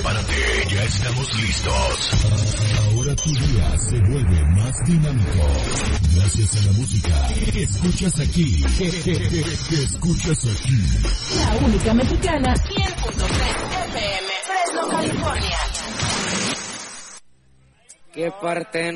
prepárate, ya estamos listos. Ahora tu día se vuelve más dinámico. Gracias a la música que escuchas aquí. Que escuchas aquí. La única mexicana, 100.3 FM, Fresno, California. ¿Qué parte